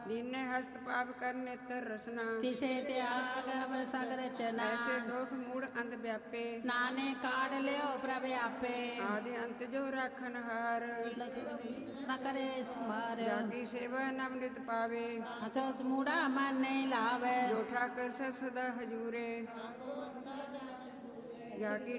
दीने हस्त पाप कर नेत्र रसना तिसे त्याग सग रचना ऐसे दोख मूढ़ अंध व्यापे नाने काढ़ लियो प्रभ आपे आदि अंत जो राखन हार न करे सुमार जागी सेवा नमृत पावे असोच मूढ़ा मन नहीं लावे जो ठाकर सदा हजूरे जाकी